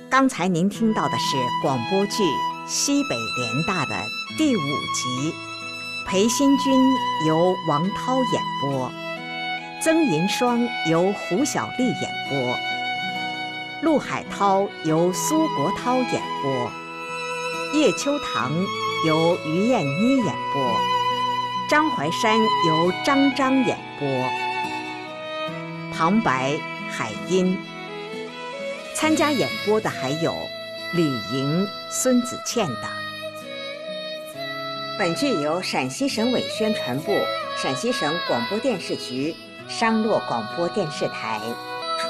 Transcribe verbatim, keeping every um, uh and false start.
刚才您听到的是广播剧《西北联大》的第五集，裴新君由王涛演播，曾银霜由胡小丽演播，陆海涛由苏国涛演播，叶秋棠由于燕妮演播，张怀山由张张演播，旁白海音。参加演播的还有李莹、孙子倩等。本剧由陕西省委宣传部、陕西省广播电视局、商洛广播电视台